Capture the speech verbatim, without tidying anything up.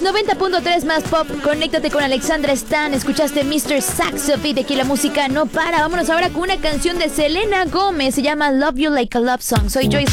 noventa punto tres más pop. Conéctate con Alexandra Stan. Escuchaste mister Saxophone. De aquí la música no para. Vámonos ahora con una canción de Selena Gómez. Se llama Love You Like a Love Song. Soy Joyce